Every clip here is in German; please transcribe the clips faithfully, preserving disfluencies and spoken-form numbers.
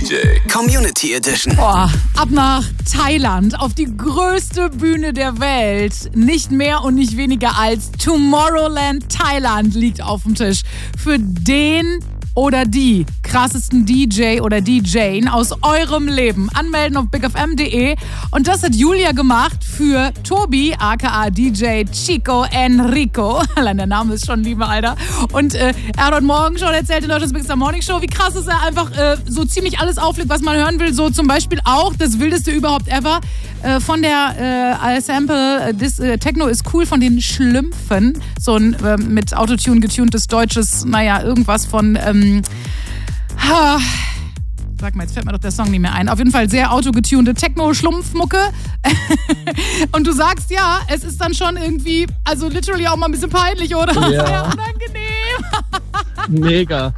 J. Community Edition. Boah, ab nach Thailand, auf die größte Bühne der Welt. Nicht mehr und nicht weniger als Tomorrowland Thailand liegt auf dem Tisch. Für den oder die krassesten D J oder D J aus eurem Leben. Anmelden auf big f m punkt d e. Und das hat Julia gemacht für Tobi, aka D J Chico Enrico. Allein der Name ist schon Liebe, Alter. Und äh, er hat heute Morgen schon erzählt in Deutschlands Big Star Morning Show, wie krass ist er einfach äh, so ziemlich alles auflegt, was man hören will. So zum Beispiel auch das Wildeste überhaupt ever äh, von der äh, Sample, äh, this, äh, Techno ist cool von den Schlümpfen. So ein äh, mit Autotune getuntes deutsches, naja, irgendwas von ähm, ha, sag mal, jetzt fällt mir doch der Song nicht mehr ein. Auf jeden Fall sehr autogetunte Techno-Schlumpfmucke. Und du sagst, ja, es ist dann schon irgendwie, also literally auch mal ein bisschen peinlich, oder? Ja. Sehr unangenehm. Mega.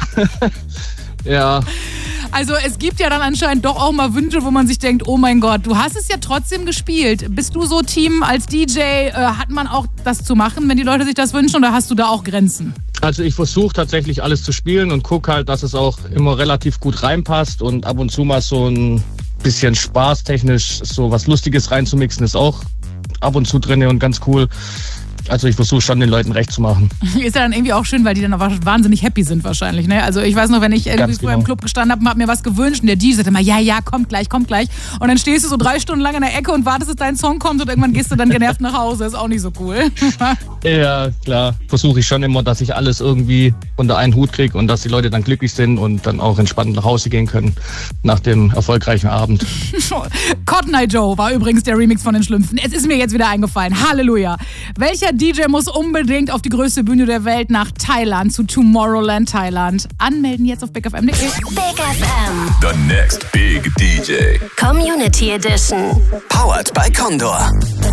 Ja. Also es gibt ja dann anscheinend doch auch mal Wünsche, wo man sich denkt, oh mein Gott, du hast es ja trotzdem gespielt. Bist du so Team als D J, äh, hat man auch das zu machen, wenn die Leute sich das wünschen, oder hast du da auch Grenzen? Also ich versuche tatsächlich alles zu spielen und gucke halt, dass es auch immer relativ gut reinpasst und ab und zu mal so ein bisschen spaßtechnisch so was Lustiges reinzumixen ist auch ab und zu drin und ganz cool. Also ich versuche schon, den Leuten recht zu machen. Ist ja dann irgendwie auch schön, weil die dann auch wahnsinnig happy sind wahrscheinlich. Ne? Also ich weiß noch, wenn ich irgendwie Ganz früher genau. im Club gestanden habe und hab mir was gewünscht und der D J sagte immer, ja, ja, kommt gleich, kommt gleich. Und dann stehst du so drei Stunden lang in der Ecke und wartest, bis dein Song kommt und irgendwann gehst du dann genervt nach Hause. Ist auch nicht so cool. Ja, klar. Versuche ich schon immer, dass ich alles irgendwie unter einen Hut kriege und dass die Leute dann glücklich sind und dann auch entspannt nach Hause gehen können nach dem erfolgreichen Abend. Cotton Eye Joe war übrigens der Remix von den Schlümpfen. Es ist mir jetzt wieder eingefallen. Halleluja. Welcher D J muss unbedingt auf die größte Bühne der Welt nach Thailand, zu Tomorrowland Thailand? Anmelden jetzt auf big f m punkt d e. Big F M. The next big D J. Community Edition. Powered by Condor.